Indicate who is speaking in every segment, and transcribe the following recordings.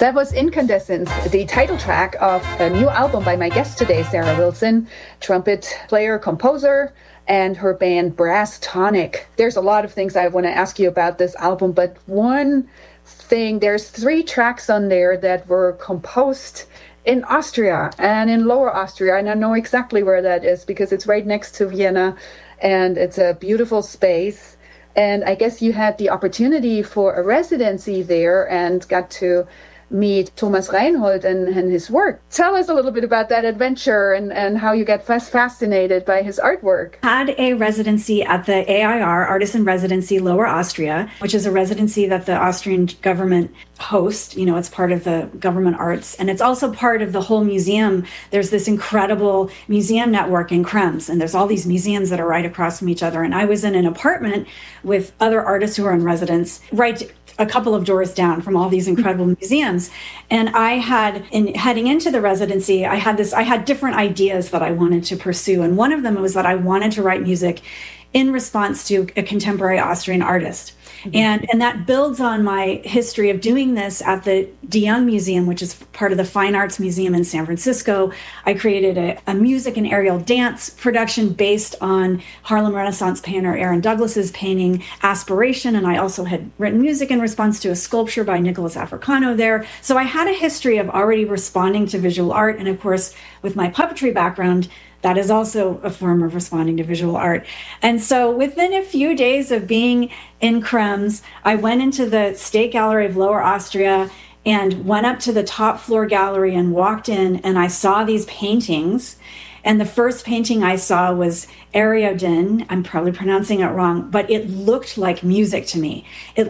Speaker 1: That was Incandescence, the title track of a new album by my guest today, Sarah Wilson, trumpet player, composer, and her band Brass Tonic. There's a lot of things I want to ask you about this album, but one thing, there's 3 tracks on there that were composed in Austria and in Lower Austria, and I know exactly where that is because it's right next to Vienna, and it's a beautiful space. And I guess you had the opportunity for a residency there and got to meet Thomas Reinhold and his work. Tell us a little bit about that adventure and how you got fascinated by his artwork.
Speaker 2: Had a residency at the AIR, Artist in Residency Lower Austria, which is a residency that the Austrian government hosts. You know, it's part of the government arts, and it's also part of the whole museum. There's this incredible museum network in Krems, and there's all these museums that are right across from each other. And I was in an apartment with other artists who are in residence, right a couple of doors down from all these incredible museums. And I had, in heading into the residency, I had different ideas that I wanted to pursue. And one of them was that I wanted to write music in response to a contemporary Austrian artist. And that builds on my history of doing this at the De Young Museum, which is part of the Fine Arts Museum in San Francisco. I created a music and aerial dance production based on Harlem Renaissance painter Aaron Douglas's painting Aspiration, and I also had written music in response to a sculpture by Nicholas Africano there. So I had a history of already responding to visual art, and of course, with my puppetry background, that is also a form of responding to visual art. And so within a few days of being in Krems, I went into the State Gallery of Lower Austria and went up to the top floor gallery and walked in, and I saw these paintings. And the first painting I saw was Ariodin. I'm probably pronouncing it wrong, but it looked like music to me. It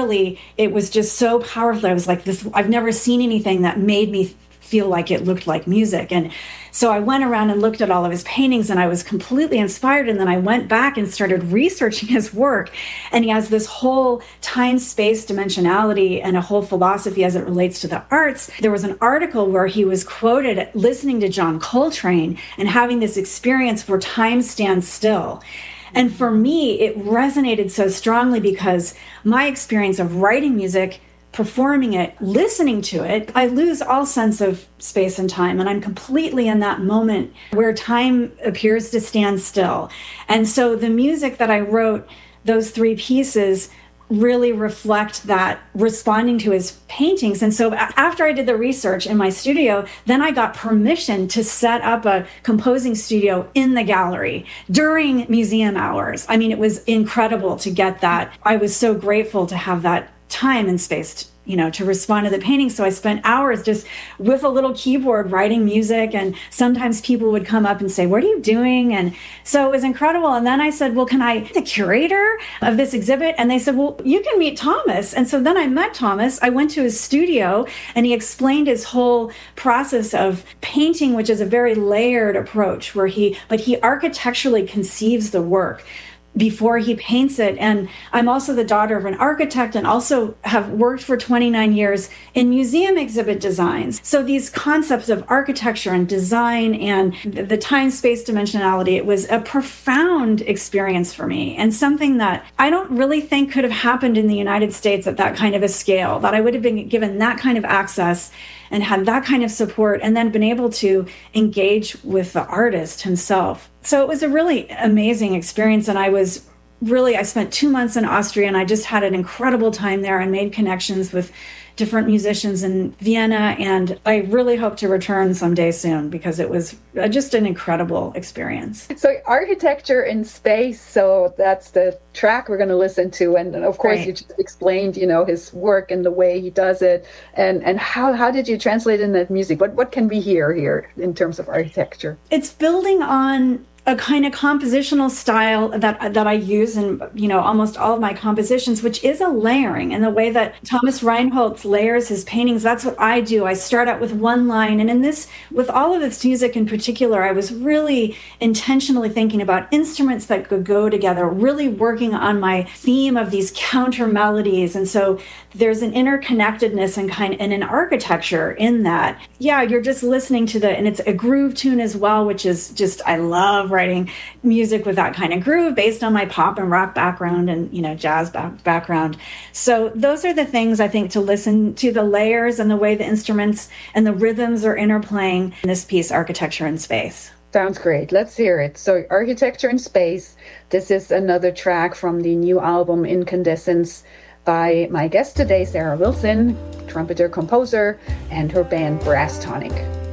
Speaker 2: was just so powerful. I was like, I've never seen anything that made me feel like it looked like music. And so I went around and looked at all of his paintings, and I was completely inspired. And then I went back and started researching his work. And he has this whole time-space dimensionality and a whole philosophy as it relates to the arts. There was an article where he was quoted listening to John Coltrane and having this experience where time stands still. And for me, it resonated so strongly because my experience of writing music, performing it, listening to it, I lose all sense of space and time. And I'm completely in that moment where time appears to stand still. And so the music that I wrote, those 3 pieces, really reflect that, responding to his paintings. And so after I did the research in my studio, then I got permission to set up a composing studio in the gallery during museum hours. I mean, it was incredible to get that. I was so grateful to have that time and space to respond to the painting. So I spent hours just with a little keyboard writing music, and sometimes people would come up and say, "What are you doing?" And so it was incredible. And then I said, "Well, can I be the curator of this exhibit?" And they said, "Well, you can meet Thomas." And so then I met Thomas. I went to his studio, and he explained his whole process of painting, which is a very layered approach where he architecturally conceives the work before he paints it. And I'm also the daughter of an architect and also have worked for 29 years in museum exhibit designs. So these concepts of architecture and design and the time-space dimensionality, it was a profound experience for me, and something that I don't really think could have happened in the United States at that kind of a scale, that I would have been given that kind of access and had that kind of support, and then been able to engage with the artist himself. So it was a really amazing experience, and I spent 2 months in Austria, and I just had an incredible time there and made connections with different musicians in Vienna, and I really hope to return someday soon because it was just an incredible experience.
Speaker 1: So architecture in space, so that's the track we're going to listen to, and of course
Speaker 2: Right.
Speaker 1: You just explained, his work and the way he does it, and how did you translate in that music? What can we hear here in terms of architecture?
Speaker 2: It's building on a kind of compositional style that I use in almost all of my compositions, which is a layering. And the way that Thomas Reinhold layers his paintings, that's what I do. I start out with one line, and with all of this music in particular, I was really intentionally thinking about instruments that could go together, really working on my theme of these counter melodies. And so there's an interconnectedness and an architecture in that. Yeah, you're just listening to and it's a groove tune as well, which is just, I love writing music with that kind of groove based on my pop and rock background and, jazz background. So those are the things I think to listen to, the layers and the way the instruments and the rhythms are interplaying in this piece, Architecture in Space.
Speaker 1: Sounds great. Let's hear it. So Architecture in Space, this is another track from the new album Incandescence by my guest today, Sarah Wilson, trumpeter, composer, and her band Brass Tonic.